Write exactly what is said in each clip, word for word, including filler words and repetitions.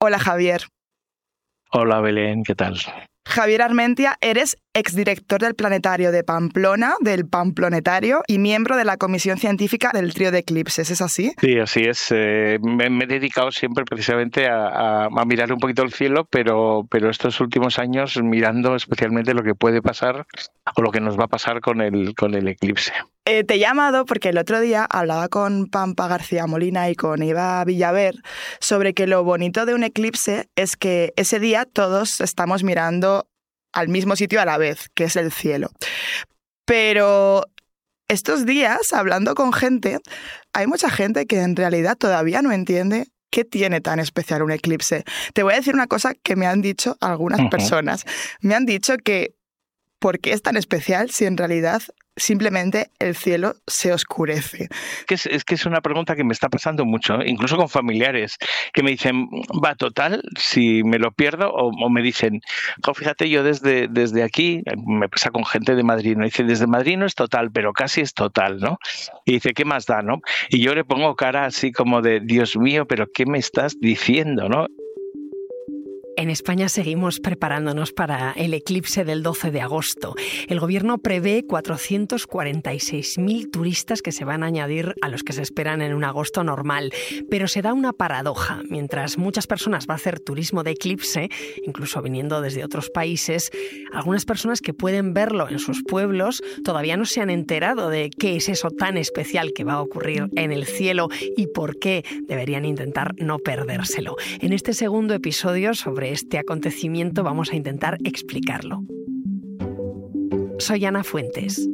Hola, Javier. Hola, Belén, ¿qué tal? Javier Armentia, eres exdirector del Planetario de Pamplona, del Pamplonetario, y miembro de la Comisión Científica del Trío de Eclipses, ¿es así? Sí, así es. Eh, me, me he dedicado siempre precisamente a, a, a mirar un poquito el cielo, pero, pero estos últimos años mirando especialmente lo que puede pasar o lo que nos va a pasar con el, con el eclipse. Eh, te he llamado porque el otro día hablaba con Pampa García Molina y con Eva Villaver sobre que lo bonito de un eclipse es que ese día todos estamos mirando al mismo sitio a la vez, que es el cielo. Pero estos días, hablando con gente, hay mucha gente que en realidad todavía no entiende qué tiene tan especial un eclipse. Te voy a decir una cosa que me han dicho algunas uh-huh. personas. Me han dicho que ¿por qué es tan especial si en realidad simplemente el cielo se oscurece? Es, es que es una pregunta que me está pasando mucho, ¿eh? Incluso con familiares que me dicen, va, total, si me lo pierdo, o, o me dicen, oh, fíjate, yo desde, desde aquí, me pasa con gente de Madrid, ¿no? Dice, desde Madrid no es total, pero casi es total, ¿no? Y dice, ¿qué más da, no? Y yo le pongo cara así como de, Dios mío, pero ¿qué me estás diciendo, no? En España seguimos preparándonos para el eclipse del doce de agosto. El gobierno prevé cuatrocientos cuarenta y seis mil turistas que se van a añadir a los que se esperan en un agosto normal. Pero se da una paradoja. Mientras muchas personas van a hacer turismo de eclipse, incluso viniendo desde otros países, algunas personas que pueden verlo en sus pueblos todavía no se han enterado de qué es eso tan especial que va a ocurrir en el cielo y por qué deberían intentar no perdérselo. En este segundo episodio sobre este acontecimiento vamos a intentar explicarlo. Soy Ana Fuentes.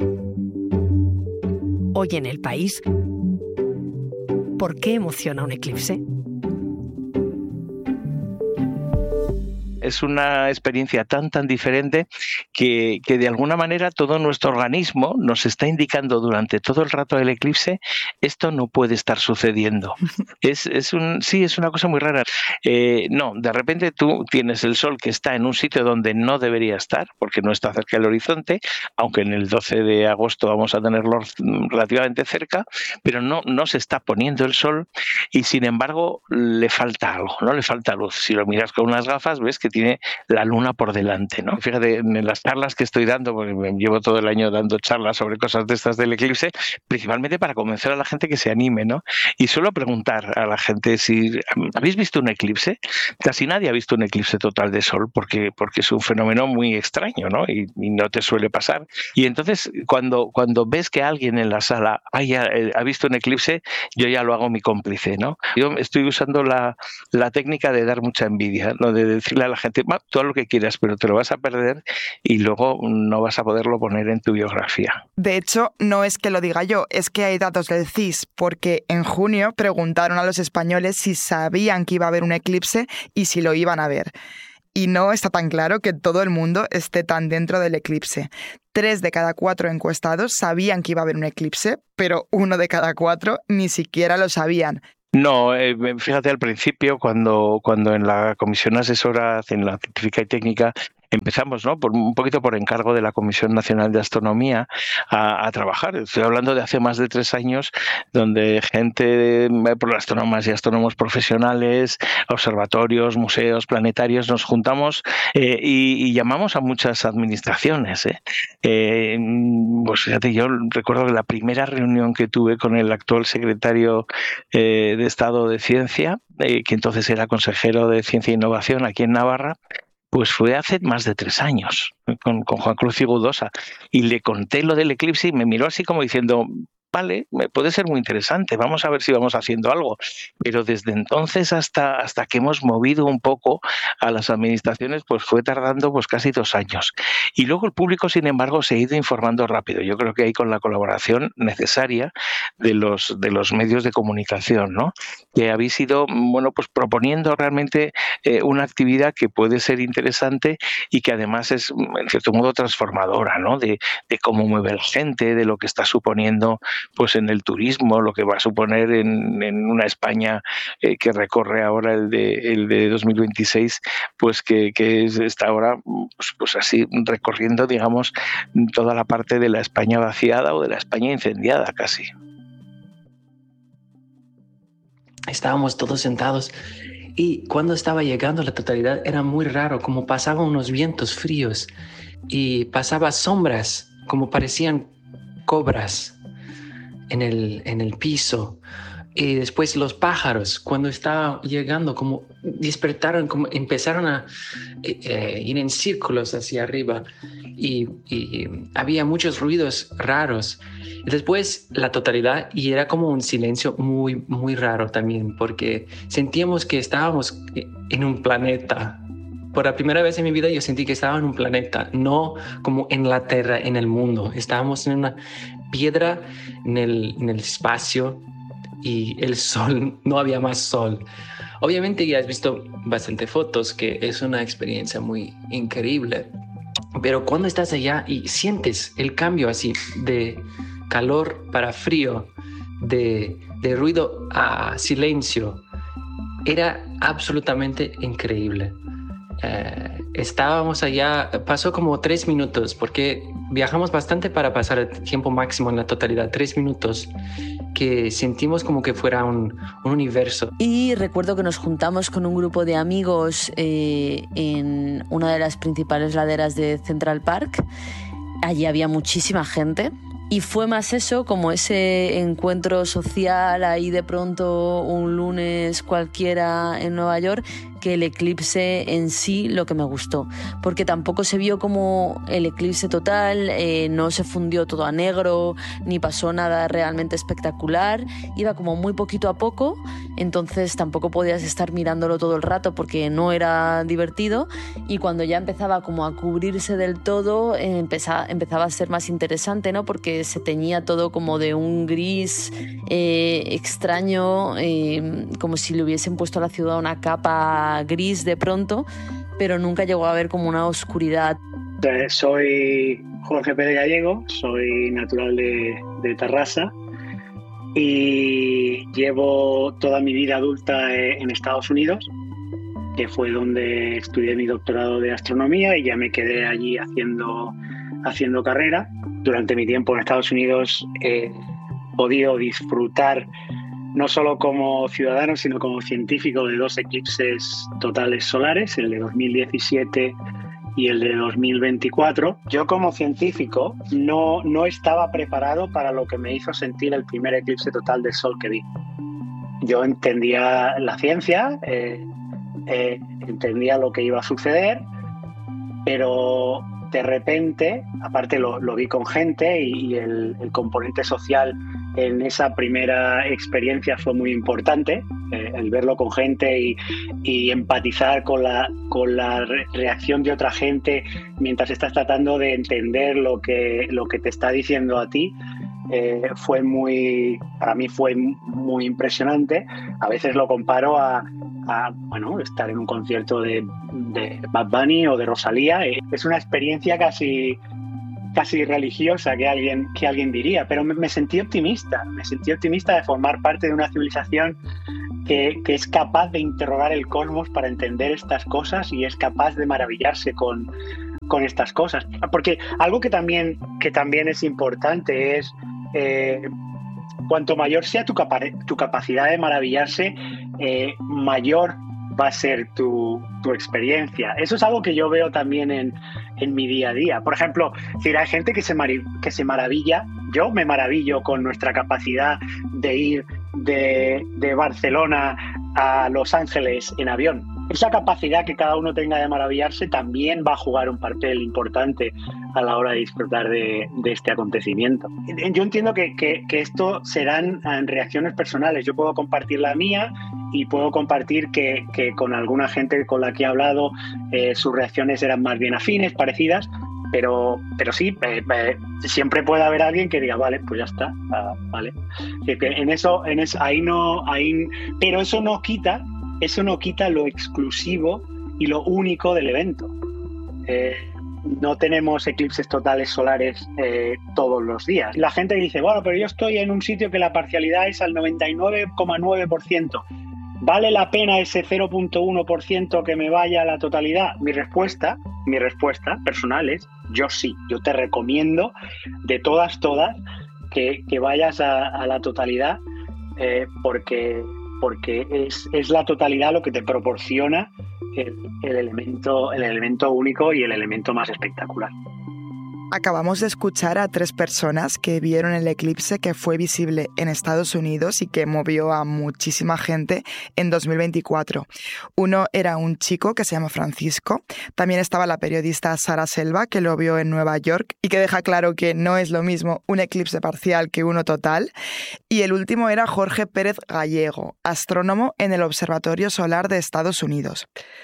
Hoy en El País, ¿por qué emociona un eclipse? Es una experiencia tan, tan diferente que, que de alguna manera todo nuestro organismo nos está indicando durante todo el rato del eclipse, esto no puede estar sucediendo. Es, es un, sí, es una cosa muy rara. Eh, no, de repente tú tienes el sol que está en un sitio donde no debería estar, porque no está cerca del horizonte, aunque en el doce de agosto vamos a tenerlo relativamente cerca, pero no, no se está poniendo el sol y sin embargo le falta algo, ¿no? Le falta luz. Si lo miras con unas gafas ves que tiene la luna por delante, ¿no? Fíjate, en las charlas que estoy dando, porque llevo todo el año dando charlas sobre cosas de estas del eclipse, principalmente para convencer a la gente que se anime, ¿no? Y suelo preguntar a la gente si ¿habéis visto un eclipse? Casi nadie ha visto un eclipse total de sol porque, porque es un fenómeno muy extraño, ¿no? Y, y no te suele pasar. Y entonces, cuando, cuando ves que alguien en la sala haya, eh, ha visto un eclipse, yo ya lo hago mi cómplice, ¿no? Yo estoy usando la, la técnica de dar mucha envidia, ¿no? De decirle a la gente, tú haz lo que quieras, pero te lo vas a perder y luego no vas a poderlo poner en tu biografía. De hecho, no es que lo diga yo, es que hay datos del C I S, porque en junio preguntaron a los españoles si sabían que iba a haber un eclipse y si lo iban a ver. Y no está tan claro que todo el mundo esté tan dentro del eclipse. Tres de cada cuatro encuestados sabían que iba a haber un eclipse, pero uno de cada cuatro ni siquiera lo sabían. No, eh, fíjate al principio cuando, cuando en la Comisión Asesora, en la Científica y Técnica, empezamos, ¿no? Por un poquito por encargo de la Comisión Nacional de Astronomía a, a trabajar. Estoy hablando de hace más de tres años, donde gente, por astrónomas y astrónomos profesionales, observatorios, museos, planetarios, nos juntamos eh, y, y llamamos a muchas administraciones. ¿eh? Eh, pues fíjate, yo recuerdo que la primera reunión que tuve con el actual secretario eh, de Estado de Ciencia, eh, que entonces era consejero de Ciencia e Innovación aquí en Navarra, pues fue hace más de tres años, con, con Juan Cruz Igudosa, y le conté lo del eclipse y me miró así como diciendo, vale, puede ser muy interesante, vamos a ver si vamos haciendo algo. Pero desde entonces hasta, hasta que hemos movido un poco a las administraciones, pues fue tardando pues casi dos años. Y luego el público, sin embargo, se ha ido informando rápido. Yo creo que ahí con la colaboración necesaria de los, de los medios de comunicación, ¿no? Que habéis ido, bueno, pues proponiendo realmente eh, una actividad que puede ser interesante y que además es, en cierto modo, transformadora, ¿no? De, de cómo mueve la gente, de lo que está suponiendo pues en el turismo, lo que va a suponer en, en una España eh, que recorre ahora el de, el de dos mil veintiséis, pues que, que está ahora pues, pues así recorriendo, digamos, toda la parte de la España vaciada o de la España incendiada casi. Estábamos todos sentados Y cuando estaba llegando a la totalidad era muy raro, como pasaban unos vientos fríos y pasaba sombras, como parecían cobras en el, en el piso. Y después los pájaros, cuando estaba llegando, como despertaron, como empezaron a eh, ir en círculos hacia arriba y, y había muchos ruidos raros. Y después la totalidad, y era como un silencio muy, muy raro también, porque sentíamos que estábamos en un planeta. Por la primera vez en mi vida yo sentí que estaba en un planeta, no como en la Tierra, en el mundo. Estábamos en una piedra en el, en el espacio. Y el sol, no había más sol. Obviamente ya has visto bastante fotos, que es una experiencia muy increíble. Pero cuando estás allá y sientes el cambio así de calor para frío, de, de ruido a silencio, era absolutamente increíble. Eh, estábamos allá, pasó como tres minutos, porque viajamos bastante para pasar el tiempo máximo en la totalidad, tres minutos, que sentimos como que fuera un, un universo. Y recuerdo que nos juntamos con un grupo de amigos eh, en una de las principales laderas de Central Park. Allí había muchísima gente. Y fue más eso, como ese encuentro social ahí de pronto un lunes cualquiera en Nueva York, que el eclipse en sí lo que me gustó. Porque tampoco se vio como el eclipse total, eh, no se fundió todo a negro, ni pasó nada realmente espectacular. Iba como muy poquito a poco, entonces tampoco podías estar mirándolo todo el rato porque no era divertido. Y cuando ya empezaba como a cubrirse del todo, eh, empezaba, empezaba a ser más interesante, ¿no? Porque se teñía todo como de un gris eh, extraño, eh, como si le hubiesen puesto a la ciudad una capa gris de pronto, pero nunca llegó a haber como una oscuridad. Soy Jorge Pérez Gallego, soy natural de, de Tarrasa y llevo toda mi vida adulta en Estados Unidos, que fue donde estudié mi doctorado de astronomía y ya me quedé allí haciendo, haciendo carrera. Durante mi tiempo en Estados Unidos he podido disfrutar no solo como ciudadano, sino como científico de dos eclipses totales solares, el de dos mil diecisiete y el de dos mil veinticuatro. Yo como científico no, no estaba preparado para lo que me hizo sentir el primer eclipse total de sol que vi. Yo entendía la ciencia, eh, eh, entendía lo que iba a suceder, pero de repente, aparte lo, lo vi con gente y, y el, el componente social en esa primera experiencia fue muy importante, eh, el verlo con gente y, y empatizar con la, con la reacción de otra gente mientras estás tratando de entender lo que, lo que te está diciendo a ti. Eh, fue muy, para mí fue muy impresionante. A veces lo comparo a, a bueno, estar en un concierto de, de Bad Bunny o de Rosalía. Eh, es una experiencia casi, casi religiosa que alguien, que alguien diría, pero me, me sentí optimista, me sentí optimista de formar parte de una civilización que, que es capaz de interrogar el cosmos para entender estas cosas y es capaz de maravillarse con, con estas cosas. Porque algo que también, que también es importante es Eh, cuanto mayor sea tu, capa tu capacidad de maravillarse, eh, mayor va a ser tu, tu experiencia. Eso es algo que yo veo también en, en mi día a día. Por ejemplo, si hay gente que se, que se maravilla, yo me maravillo con nuestra capacidad de ir de, de Barcelona a Los Ángeles en avión. Esa capacidad que cada uno tenga de maravillarse también va a jugar un papel importante a la hora de disfrutar de, de este acontecimiento. Yo entiendo que, que, que esto serán reacciones personales. Yo puedo compartir la mía y puedo compartir que, que con alguna gente con la que he hablado eh, sus reacciones eran más bien afines, parecidas, pero, pero sí, eh, eh, siempre puede haber alguien que diga, vale, pues ya está, uh, vale. Que en eso, en eso, ahí no, ahí, pero eso no quita Eso no quita lo exclusivo y lo único del evento. Eh, no tenemos eclipses totales solares eh, todos los días. La gente dice, bueno, pero yo estoy en un sitio que la parcialidad es al noventa y nueve coma nueve por ciento. ¿Vale la pena ese cero punto uno por ciento que me vaya a la totalidad? Mi respuesta, mi respuesta personal es, yo sí. Yo te recomiendo de todas, todas, que, que vayas a, a la totalidad eh, porque... porque es, es la totalidad lo que te proporciona el, el, elemento, el elemento único y el elemento más espectacular. Acabamos de escuchar a tres personas que vieron el eclipse que fue visible en Estados Unidos y que movió a muchísima gente en dos mil veinticuatro. Uno era un chico que se llama Francisco. También estaba la periodista Sara Selva, que lo vio en Nueva York y que deja claro que no es lo mismo un eclipse parcial que uno total. Y el último era Jorge Pérez Gallego, astrónomo en el Observatorio Solar de Estados Unidos.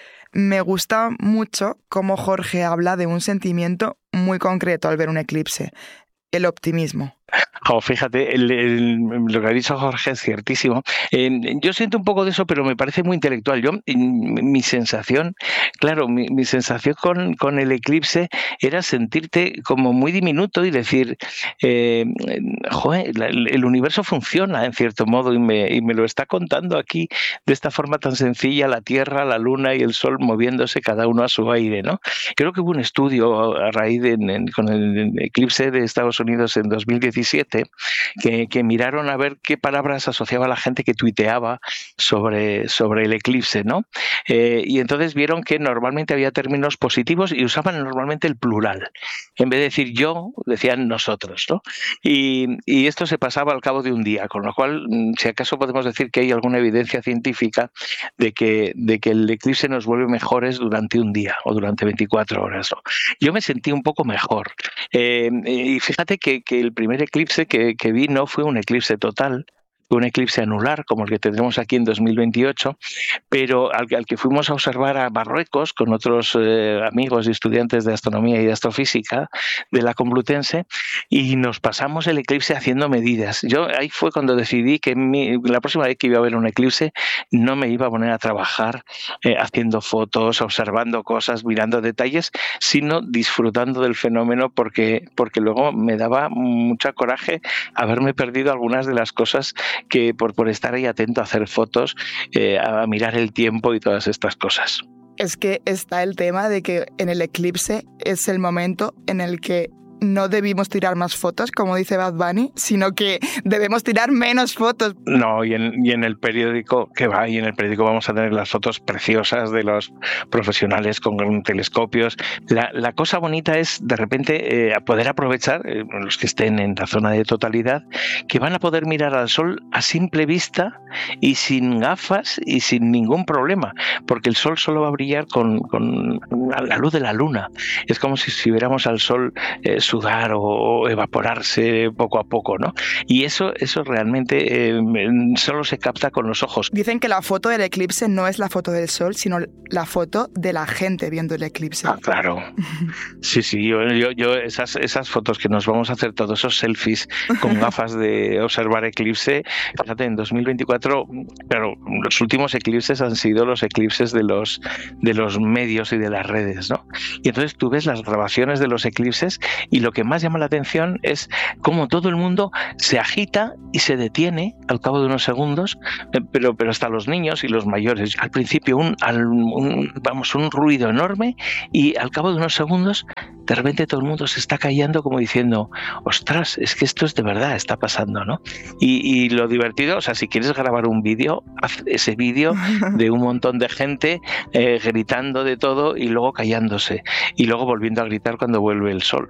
Me gusta mucho cómo Jorge habla de un sentimiento muy concreto al ver un eclipse, el optimismo. Oh, fíjate, el, el, lo que ha dicho Jorge es ciertísimo. Eh, yo siento un poco de eso, pero me parece muy intelectual. Yo, mi sensación, claro, mi, mi sensación con, con el eclipse era sentirte como muy diminuto y decir, eh, joder, la, el universo funciona en cierto modo y me, y me lo está contando aquí de esta forma tan sencilla, la Tierra, la Luna y el Sol moviéndose cada uno a su aire, ¿no? Creo que hubo un estudio a raíz de, en, con el eclipse de Estados Unidos en dos mil diecisiete Que, que miraron a ver qué palabras asociaba la gente que tuiteaba sobre, sobre el eclipse, ¿no? Eh, y entonces vieron que normalmente había términos positivos y usaban normalmente el plural. En vez de decir yo, decían nosotros, ¿no? Y, y esto se pasaba al cabo de un día, con lo cual, si acaso podemos decir que hay alguna evidencia científica de que, de que el eclipse nos vuelve mejores durante un día o durante veinticuatro horas, ¿no? Yo me sentí un poco mejor. Eh, y fíjate que, que el primer eclipse que, que vi no fue un eclipse total, un eclipse anular como el que tendremos aquí en dos mil veintiocho, pero al, al que fuimos a observar a Marruecos con otros eh, amigos y estudiantes de astronomía y de astrofísica de la Complutense, y nos pasamos el eclipse haciendo medidas. Yo ahí fue cuando decidí que mi, la próxima vez que iba a ver un eclipse no me iba a poner a trabajar eh, haciendo fotos, observando cosas, mirando detalles, sino disfrutando del fenómeno, porque, porque luego me daba mucho coraje haberme perdido algunas de las cosas que por, por estar ahí atento a hacer fotos, eh, a mirar el tiempo y todas estas cosas. Es que está el tema de que en el eclipse es el momento en el que no debimos tirar más fotos, como dice Bad Bunny, sino que debemos tirar menos fotos. No, y en, y en el periódico, que va, y en el periódico vamos a tener las fotos preciosas de los profesionales con telescopios. La, la cosa bonita es, de repente, eh, poder aprovechar, eh, los que estén en la zona de totalidad, que van a poder mirar al Sol a simple vista y sin gafas y sin ningún problema, porque el Sol solo va a brillar con, con la luz de la Luna. Es como si, si viéramos al Sol eh, sudar o evaporarse poco a poco, ¿no? Y eso, eso realmente eh, solo se capta con los ojos. Dicen que la foto del eclipse no es la foto del Sol, sino la foto de la gente viendo el eclipse. Ah, claro. Sí, sí, yo, yo, yo esas, esas fotos que nos vamos a hacer, todos esos selfies con gafas de observar eclipse, fíjate, en dos mil veinticuatro, claro, los últimos eclipses han sido los eclipses de los, de los medios y de las redes, ¿no? Y entonces tú ves las grabaciones de los eclipses y lo que más llama la atención es cómo todo el mundo se agita y se detiene al cabo de unos segundos, pero, pero hasta los niños y los mayores. Al principio un, un, vamos, un ruido enorme y al cabo de unos segundos de repente todo el mundo se está callando como diciendo, ostras, es que esto es de verdad, está pasando, ¿no? Y, y lo divertido, o sea, si quieres grabar un vídeo, haz ese vídeo de un montón de gente eh, gritando de todo y luego callándose y luego volviendo a gritar cuando vuelve el sol.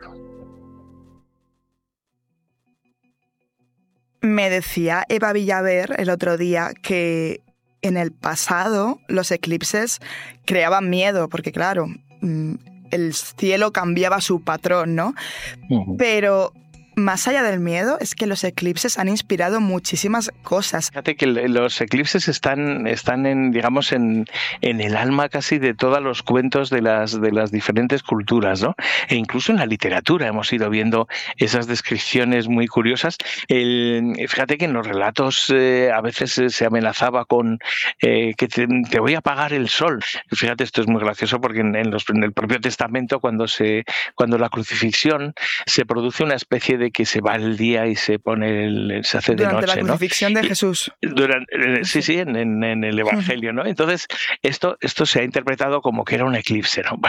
Me decía Eva Villaver el otro día que en el pasado los eclipses creaban miedo, porque claro, el cielo cambiaba su patrón, ¿no? Uh-huh. Pero más allá del miedo, es que los eclipses han inspirado muchísimas cosas. Fíjate que los eclipses están, están en, digamos, en, en el alma casi de todos los cuentos de las, de las diferentes culturas, ¿no? E incluso en la literatura hemos ido viendo esas descripciones muy curiosas. El, fíjate que en los relatos eh, a veces se amenazaba con eh, que te, te voy a apagar el sol. Fíjate, esto es muy gracioso porque en, en, los, en el propio Testamento, cuando, se, cuando la crucifixión, se produce una especie de que se va el día y se pone el, se hace de durante noche, la crucifixión, ¿no? De Jesús. Durante, sí, sí, en, en, en el Evangelio, ¿no? Entonces, esto, esto se ha interpretado como que era un eclipse, ¿no? Bueno,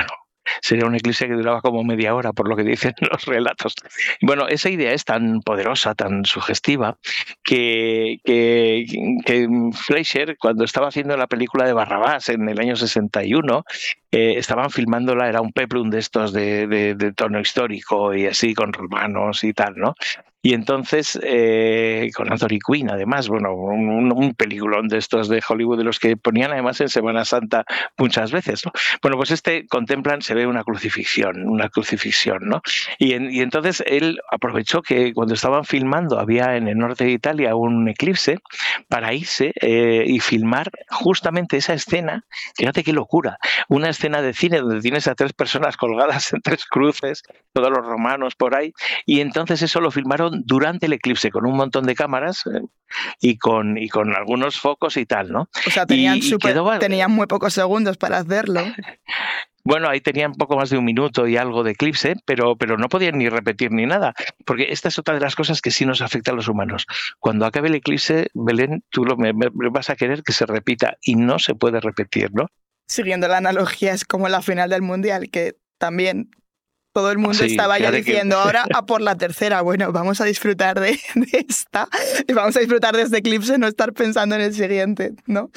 sería un eclipse que duraba como media hora, por lo que dicen los relatos. Bueno, esa idea es tan poderosa, tan sugestiva, que, que, que Fleischer, cuando estaba haciendo la película de Barrabás en el año sesenta y uno, eh, estaban filmándola, era un peplum de estos de, de, de tono histórico y así, con romanos y tal, ¿no? Y entonces, eh, con Anthony Quinn, además, bueno, un, un peliculón de estos de Hollywood, de los que ponían además en Semana Santa muchas veces, ¿no? Bueno, pues este contemplan, se ve una crucifixión, una crucifixión, ¿no? Y, en, y entonces él aprovechó que cuando estaban filmando había en el norte de Italia un eclipse para irse eh, y filmar justamente esa escena. Fíjate qué locura, una escena de cine donde tienes a tres personas colgadas en tres cruces, todos los romanos por ahí, y entonces eso lo filmaron durante el eclipse con un montón de cámaras eh, y con y con algunos focos y tal, ¿no? O sea, tenían, y, super, y quedó... tenían muy pocos segundos para hacerlo. Bueno, ahí tenían poco más de un minuto y algo de eclipse, pero, pero no podían ni repetir ni nada, porque esta es otra de las cosas que sí nos afecta a los humanos. Cuando acabe el eclipse, Belén, tú lo, me, me vas a querer que se repita y no se puede repetir, ¿no? Siguiendo la analogía, es como la final del Mundial, que también todo el mundo sí, estaba ya diciendo, que... ahora a por la tercera. Bueno, vamos a disfrutar de, de esta y vamos a disfrutar de este eclipse, no estar pensando en el siguiente, ¿no?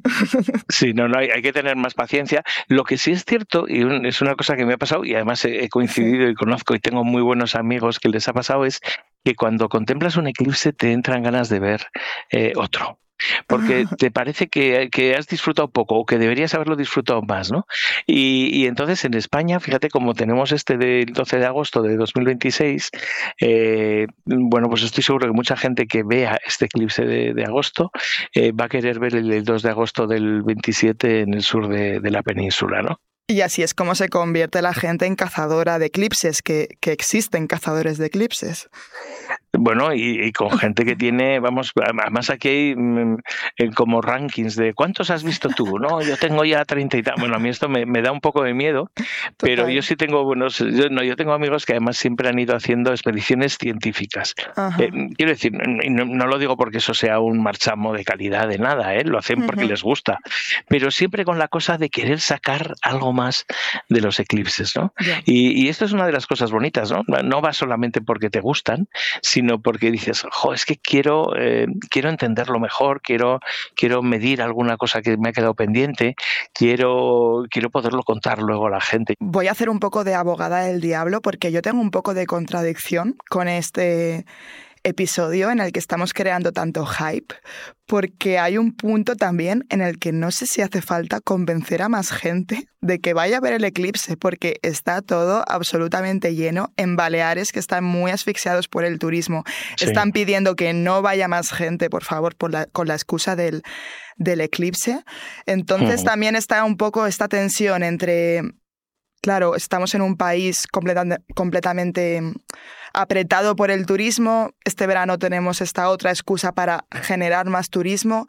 Sí, no, no hay, hay que tener más paciencia. Lo que sí es cierto, y un, es una cosa que me ha pasado, y además he, he coincidido sí. y conozco y tengo muy buenos amigos que les ha pasado, es que cuando contemplas un eclipse te entran ganas de ver eh, otro. Porque te parece que, que has disfrutado poco o que deberías haberlo disfrutado más, ¿no? Y, y entonces en España, fíjate, como tenemos este del doce de agosto de dos mil veintiséis, eh, bueno, pues estoy seguro que mucha gente que vea este eclipse de, de agosto eh, va a querer ver el, el dos de agosto del veintisiete en el sur de, de la península, ¿no? Y así es como se convierte la gente en cazadora de eclipses, que, que existen cazadores de eclipses. Bueno, y, y con gente que tiene, vamos, además aquí hay mm, como rankings de ¿cuántos has visto tú? No, yo tengo ya treinta y tal. Bueno, a mí esto me, me da un poco de miedo, pero Total. yo sí tengo buenos, yo, no, yo tengo amigos que además siempre han ido haciendo expediciones científicas. Eh, quiero decir, no, no lo digo porque eso sea un marchamo de calidad de nada, ¿eh? Lo hacen porque uh-huh. les gusta, pero siempre con la cosa de querer sacar algo más de los eclipses, ¿no? Yeah. Y, y esto es una de las cosas bonitas, ¿no? No va solamente porque te gustan, sino porque dices, jo, es que quiero, eh, quiero entenderlo mejor, quiero, quiero medir alguna cosa que me ha quedado pendiente, quiero, quiero poderlo contar luego a la gente. Voy a hacer un poco de abogada del diablo porque yo tengo un poco de contradicción con este episodio en el que estamos creando tanto hype, porque hay un punto también en el que no sé si hace falta convencer a más gente de que vaya a ver el eclipse, porque está todo absolutamente lleno. En Baleares, que están muy asfixiados por el turismo, sí. están pidiendo que no vaya más gente, por favor, por la, con la excusa del, del eclipse. Entonces hmm. también está un poco esta tensión entre... Claro, estamos en un país completa- completamente apretado por el turismo. Este verano tenemos esta otra excusa para generar más turismo.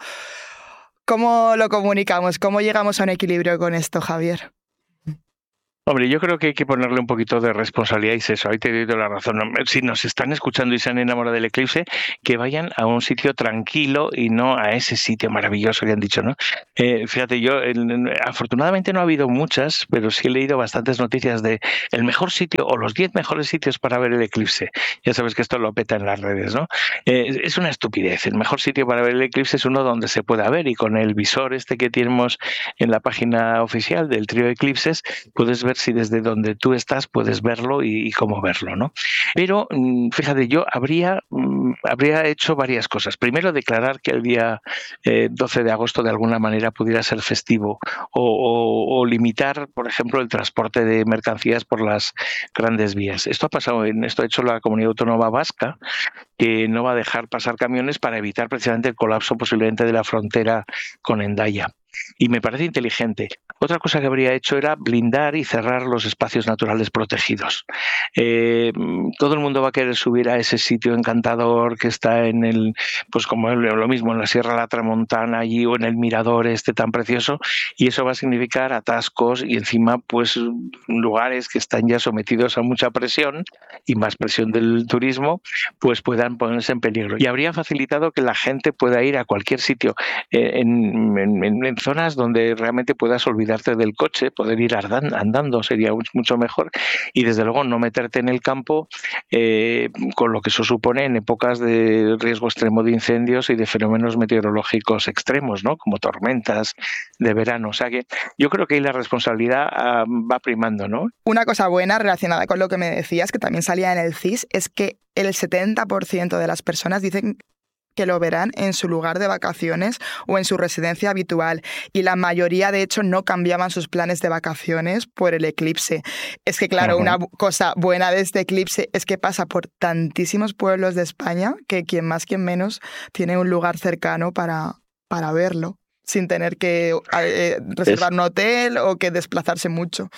¿Cómo lo comunicamos? ¿Cómo llegamos a un equilibrio con esto, Javier? Hombre, yo creo que hay que ponerle un poquito de responsabilidad y es eso, ahí te doy la razón. Si nos están escuchando y se han enamorado del eclipse, que vayan a un sitio tranquilo y no a ese sitio maravilloso que han dicho, ¿no? Eh, fíjate, yo el, afortunadamente no ha habido muchas, pero sí he leído bastantes noticias de el mejor sitio o los diez mejores sitios para ver el eclipse. Ya sabes que esto lo peta en las redes, ¿no? Eh, es una estupidez. El mejor sitio para ver el eclipse es uno donde se pueda ver y con el visor este que tenemos en la página oficial del Trío de Eclipses puedes ver si desde donde tú estás puedes verlo y, y cómo verlo, ¿no? Pero fíjate, yo habría, habría hecho varias cosas. Primero, declarar que el día eh, doce de agosto de alguna manera pudiera ser festivo o, o, o limitar, por ejemplo, el transporte de mercancías por las grandes vías. Esto ha pasado, en esto ha hecho la Comunidad Autónoma Vasca, que no va a dejar pasar camiones para evitar precisamente el colapso posiblemente de la frontera con Hendaya. Y me parece inteligente. Otra cosa que habría hecho era blindar y cerrar los espacios naturales protegidos. Eh, todo el mundo va a querer subir a ese sitio encantador que está en el, pues como lo mismo, en la Sierra de la Tramontana allí o en el mirador este tan precioso, y eso va a significar atascos y encima pues lugares que están ya sometidos a mucha presión y más presión del turismo, pues puedan ponerse en peligro. Y habría facilitado que la gente pueda ir a cualquier sitio eh, en, en, en zonas donde realmente puedas olvidar olvidarte del coche, poder ir andando sería mucho mejor, y desde luego no meterte en el campo eh, con lo que eso supone en épocas de riesgo extremo de incendios y de fenómenos meteorológicos extremos, ¿no? Como tormentas de verano. O sea que yo creo que ahí la responsabilidad uh, va primando, ¿no? Una cosa buena relacionada con lo que me decías, que también salía en el C I S, es que el setenta por ciento de las personas dicen que lo verán en su lugar de vacaciones o en su residencia habitual, y la mayoría, de hecho, no cambiaban sus planes de vacaciones por el eclipse. Es que, claro, uh-huh. una cosa buena de este eclipse es que pasa por tantísimos pueblos de España que quien más, quien menos, tiene un lugar cercano para, para verlo, sin tener que eh, reservar es... un hotel o que desplazarse mucho.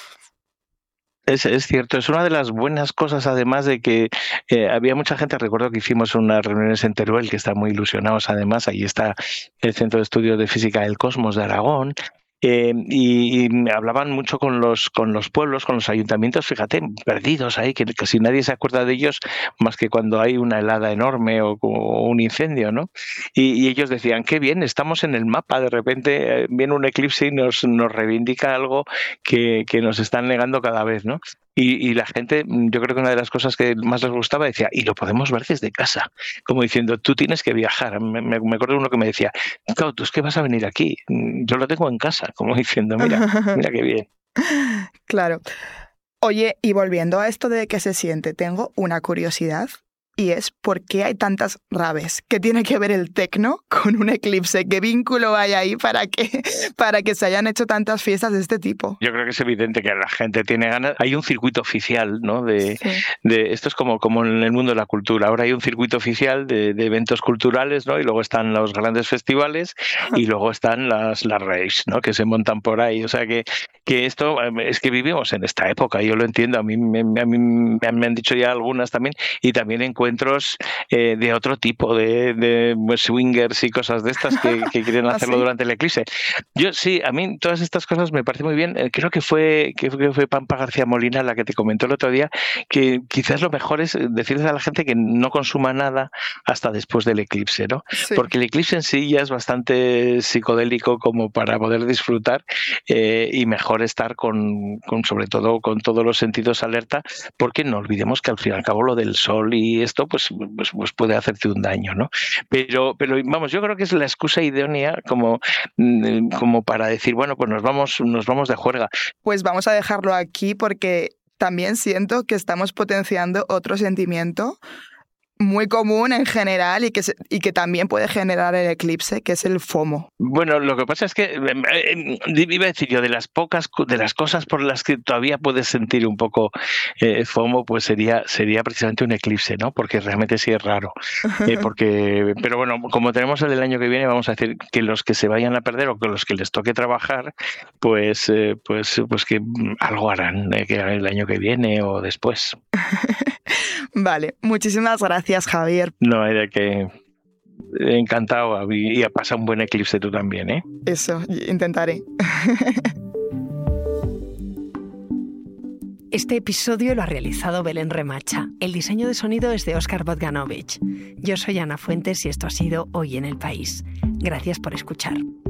Es, es cierto, es una de las buenas cosas, además de que eh, había mucha gente. Recuerdo que hicimos unas reuniones en Teruel, que están muy ilusionados, además, ahí está el Centro de Estudios de Física del Cosmos de Aragón. Eh, y, y hablaban mucho con los con los pueblos, con los ayuntamientos, fíjate, perdidos ahí, que casi nadie se acuerda de ellos más que cuando hay una helada enorme o, o un incendio, ¿no? Y, y ellos decían, qué bien, estamos en el mapa, de repente eh, viene un eclipse y nos, nos reivindica algo que, que nos están negando cada vez, ¿no? Y, y la gente, yo creo que una de las cosas que más les gustaba, decía, y lo podemos ver desde casa, como diciendo, tú tienes que viajar. Me, me, me acuerdo de uno que me decía, claro, tú es que vas a venir aquí, yo lo tengo en casa, como diciendo, mira, mira qué bien. Claro. Oye, y volviendo a esto de qué se siente, tengo una curiosidad. Y es ¿por qué hay tantas raves? ¿Qué tiene que ver el tecno con un eclipse? ¿Qué vínculo hay ahí para que, para que se hayan hecho tantas fiestas de este tipo? Yo creo que es evidente que la gente tiene ganas. Hay un circuito oficial, ¿no? De, sí. de esto es como, como en el mundo de la cultura. Ahora hay un circuito oficial de, de eventos culturales, ¿no? Y luego están los grandes festivales y luego están las, las raves, ¿no? Que se montan por ahí. O sea que, que esto es que vivimos en esta época. Yo lo entiendo. A mí, me, a mí me han dicho ya algunas también, y también encuentro encuentros eh, de otro tipo, de, de swingers y cosas de estas que, que quieren hacerlo ¿Ah, sí? durante el eclipse. Yo sí, a mí todas estas cosas me parecen muy bien. Creo que fue, que fue Pampa García Molina la que te comentó el otro día, que quizás lo mejor es decirles a la gente que no consuma nada hasta después del eclipse, ¿no? Sí. Porque el eclipse en sí ya es bastante psicodélico como para poder disfrutar, eh, y mejor estar con, con, sobre todo, con todos los sentidos alerta, porque no olvidemos que al fin y al cabo lo del sol y esto pues, pues, pues puede hacerte un daño, ¿no? Pero, pero vamos, yo creo que es la excusa idónea como, como para decir, bueno, pues nos vamos, nos vamos de juerga. Pues vamos a dejarlo aquí porque también siento que estamos potenciando otro sentimiento muy común en general y que, se, y que también puede generar el eclipse, que es el FOMO. Bueno, lo que pasa es que eh, iba a decir yo, de las pocas, de las cosas por las que todavía puedes sentir un poco eh, FOMO, pues sería, sería precisamente un eclipse, ¿no? Porque realmente sí es raro. Eh, porque, pero bueno, como tenemos el del año que viene, vamos a decir que los que se vayan a perder o que los que les toque trabajar, pues, eh, pues, pues que algo harán, eh, que el año que viene o después. Vale, muchísimas gracias, Javier. No, hay de que... Encantado, y a pasar un buen eclipse tú también, ¿eh? Eso, intentaré. Este episodio lo ha realizado Belén Remacha. El diseño de sonido es de Óscar Bogdanovich. Yo soy Ana Fuentes y esto ha sido Hoy en el País. Gracias por escuchar.